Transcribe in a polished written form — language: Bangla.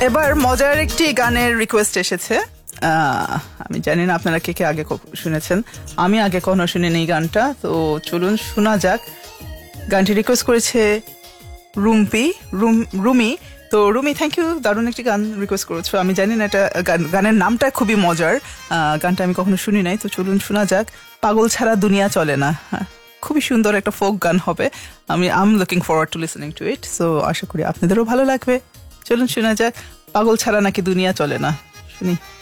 এবার মজার একটি গানের রিকোয়েস্ট এসেছে। আমি জানি না আপনারা কে কে আগে শুনেছেন, আমি আগে কখনো শুনিনি এই গানটা, তো চলুন শোনা যাক। গানটি রিকোয়েস্ট করেছে রুমি। তো রুমি, থ্যাংক ইউ, দারুণ একটি গান রিকোয়েস্ট করেছো। আমি জানি না এটা গানের নামটা খুবই মজার, গানটা আমি কখনো শুনি নাই, তো চলুন শোনা যাক। পাগল ছাড়া দুনিয়া চলে না, খুবই সুন্দর একটা ফোক গান হবে। I am looking forward to listening to it, so আশা করি আপনাদেরও ভালো লাগবে। চলুন শোনা যাক, পাগল ছাড়া নাকি দুনিয়া চলে না, শুনি।